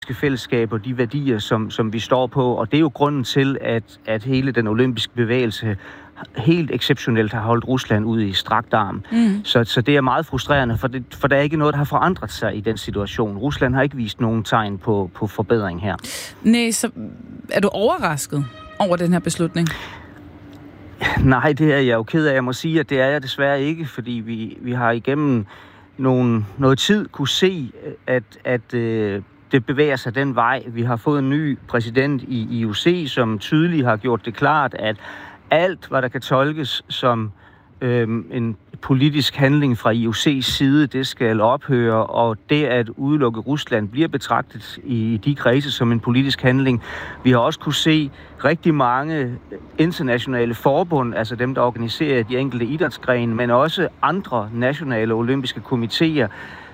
fællesskab og de værdier, som vi står på. Og det er jo grunden til, at hele den olympiske bevægelse helt exceptionelt har holdt Rusland ud i strakt arm. Så det er meget frustrerende, for der er ikke noget, der har forandret sig i den situation. Rusland har ikke vist nogen tegn på forbedring her. Nej, så er du overrasket over den her beslutning? Nej, det er jeg jo ked af. Jeg må sige, at det er jeg desværre ikke, fordi vi har igennem noget tid kunne se, at det bevæger sig den vej. Vi har fået en ny præsident i IOC, som tydeligt har gjort det klart, at alt, hvad der kan tolkes som en politisk handling fra IOC's side, det skal ophøre, og det at udelukke Rusland bliver betragtet i de kredse som en politisk handling. Vi har også kunne se rigtig mange internationale forbund, altså dem, der organiserer de enkelte idrætsgrene, men også andre nationale olympiske komitéer,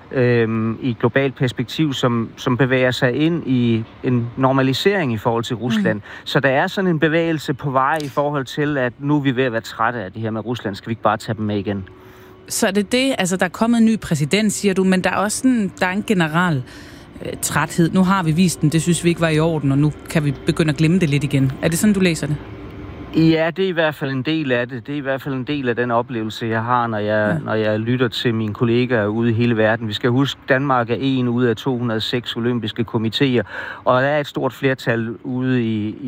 i et globalt perspektiv, som bevæger sig ind i en normalisering i forhold til Rusland. Så der er sådan en bevægelse på vej i forhold til, at nu er vi ved at være trætte af det her med Rusland. Skal vi ikke bare tage dem med igen? Så er det, altså der er kommet en ny præsident, siger du, men der er også der er en generel træthed. Nu har vi vist den, det synes vi ikke var i orden, og nu kan vi begynde at glemme det lidt igen. Er det sådan, du læser det? Ja, det er i hvert fald en del af det. Det er i hvert fald en del af den oplevelse, jeg har, når jeg lytter til mine kollegaer ude i hele verden. Vi skal huske, at Danmark er 1 ud af 206 olympiske komitéer, og der er et stort flertal ude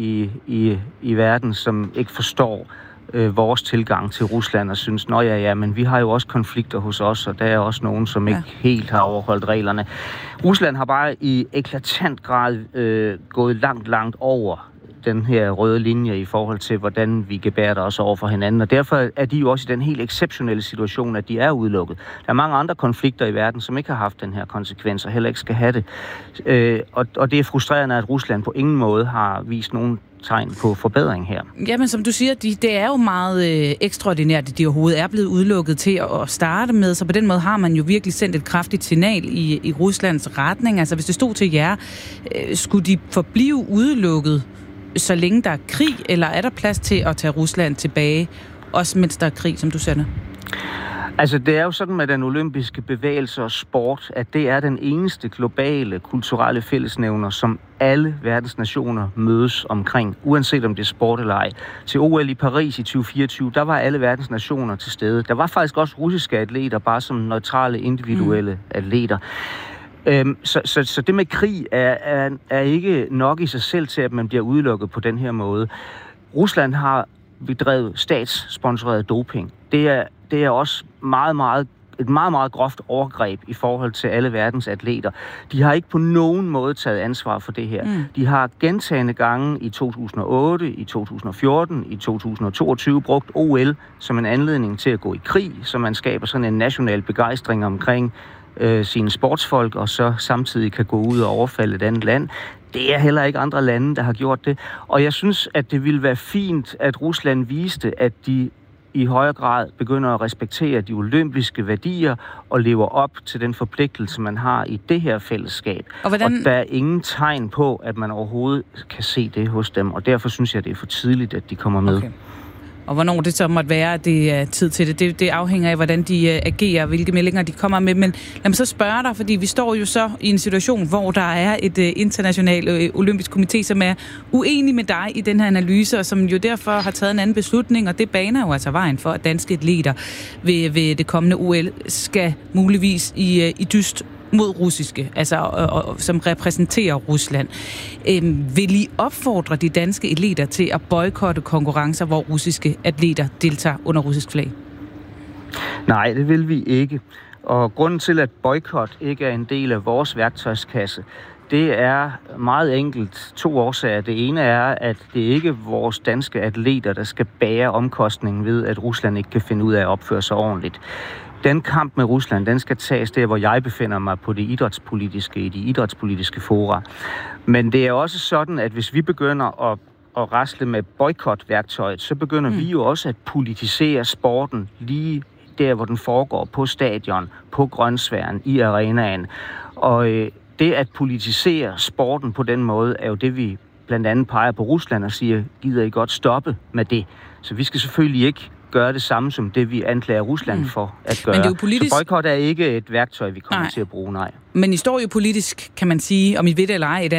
i verden, som ikke forstår vores tilgang til Rusland og synes, men vi har jo også konflikter hos os, og der er også nogen, som ikke helt har overholdt reglerne. Rusland har bare i eklatant grad gået langt over den her røde linje i forhold til, hvordan vi gebærder os over for hinanden. Og derfor er de jo også i den helt exceptionelle situation, at de er udelukket. Der er mange andre konflikter i verden, som ikke har haft den her konsekvens, og heller ikke skal have det. Og det er frustrerende, at Rusland på ingen måde har vist nogen tegn på forbedring her. Jamen, som du siger, det er jo meget ekstraordinært, at de overhovedet er blevet udelukket til at starte med, så på den måde har man jo virkelig sendt et kraftigt signal i Ruslands retning. Altså, hvis det stod til jer, skulle de forblive udelukket, så længe der er krig, eller er der plads til at tage Rusland tilbage, også mens der er krig, som du siger? Altså, det er jo sådan med den olympiske bevægelse og sport, at det er den eneste globale kulturelle fællesnævner, som alle verdens nationer mødes omkring, uanset om det er sport eller ej. Til OL i Paris i 2024, der var alle verdens nationer til stede. Der var faktisk også russiske atleter, bare som neutrale individuelle atleter. Så det med krig er ikke nok i sig selv til, at man bliver udelukket på den her måde. Rusland har bedrevet statssponsoreret doping. Det er også et meget groft overgreb i forhold til alle verdens atleter. De har ikke på nogen måde taget ansvar for det her. De har gentagne gange i 2008, i 2014, i 2022 brugt OL som en anledning til at gå i krig, så man skaber sådan en national begejstring omkring sine sportsfolk, og så samtidig kan gå ud og overfalde et andet land. Det er heller ikke andre lande, der har gjort det. Og jeg synes, at det ville være fint, at Rusland viste, at de i højere grad begynder at respektere de olympiske værdier og lever op til den forpligtelse, man har i det her fællesskab. Og der er ingen tegn på, at man overhovedet kan se det hos dem, og derfor synes jeg, det er for tidligt, at de kommer med. Okay. Og hvornår det så måtte være, at det er tid til det, det afhænger af, hvordan de agerer, hvilke meldinger de kommer med. Men lad mig så spørge dig, fordi vi står jo så i en situation, hvor der er et internationalt olympisk komité, som er uenig med dig i den her analyse, og som jo derfor har taget en anden beslutning, og det baner jo altså vejen for, at danske atleter ved det kommende OL skal muligvis i dyst mod russiske, altså som repræsenterer Rusland. Vil I opfordre de danske atleter til at boykotte konkurrencer, hvor russiske atleter deltager under russisk flag? Nej, det vil vi ikke. Og grunden til, at boykot ikke er en del af vores værktøjskasse, det er meget enkelt 2 årsager. Det ene er, at det ikke er vores danske atleter, der skal bære omkostningen ved, at Rusland ikke kan finde ud af at opføre sig ordentligt. Den kamp med Rusland, den skal tages der, hvor jeg befinder mig på i de idrætspolitiske fora. Men det er også sådan, at hvis vi begynder at rasle med boykotværktøjet, så begynder vi jo også at politisere sporten lige der, hvor den foregår, på stadion, på grønsværen, i arenaen. Og det at politisere sporten på den måde, er jo det, vi blandt andet peger på Rusland og siger, gider I godt stoppe med det? Så vi skal selvfølgelig ikke gøre det samme som det, vi anklager Rusland for at gøre. Men det er jo politisk... Så boykot er ikke et værktøj, vi kommer til at bruge, nej. Men I står jo politisk, kan man sige, om I ved det eller ej,